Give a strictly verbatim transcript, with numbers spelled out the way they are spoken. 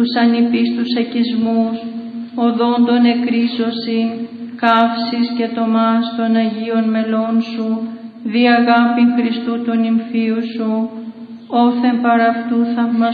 τους ανυπίστους εκισμούς, οδόν των εκρίζωσιν, καύσης και τομάς των Αγίων μελών σου, δι' αγάπην Χριστού του νυμφίου σου, όθεν παρ' αυτού θαυμαστού